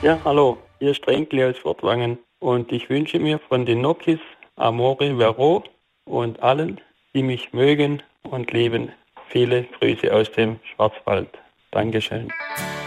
Ja, hallo, hier ist der Enkel aus Fortwangen und ich wünsche mir von den Nokis Amore Vero und allen, die mich mögen und lieben, viele Grüße aus dem Schwarzwald. Dankeschön.